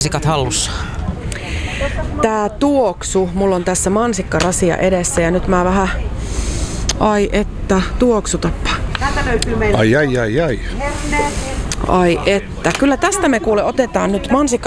mansikat hallussa? Tää tuoksu, mulla on tässä mansikkarasia edessä ja nyt mä vähän, ai että, tuoksutappa. Ai. Ai että, kyllä tästä me kuule otetaan nyt mansikka